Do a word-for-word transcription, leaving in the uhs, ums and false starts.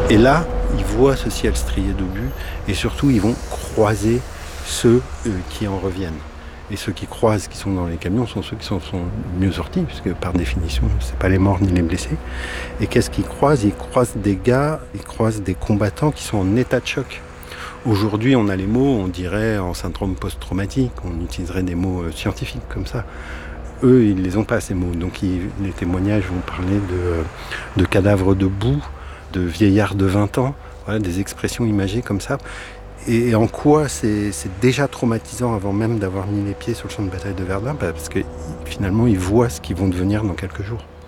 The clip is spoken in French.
Et là, ils voient ce ciel strié d'obus et surtout, ils vont croiser ceux euh, qui en reviennent. Et ceux qui croisent, qui sont dans les camions, sont ceux qui sont, sont mieux sortis, puisque par définition, c'est pas les morts ni les blessés. Et qu'est-ce qu'ils croisent? Ils croisent des gars, ils croisent des combattants qui sont en état de choc. Aujourd'hui, on a les mots, on dirait en syndrome post-traumatique, on utiliserait des mots euh, scientifiques comme ça. Eux, ils les ont pas, ces mots. Donc ils, les témoignages vont parler de, de cadavres debout, de vieillards de vingt ans, voilà, des expressions imagées comme ça. Et en quoi c'est, c'est déjà traumatisant avant même d'avoir mis les pieds sur le champ de bataille de Verdun, parce que finalement ils voient ce qu'ils vont devenir dans quelques jours.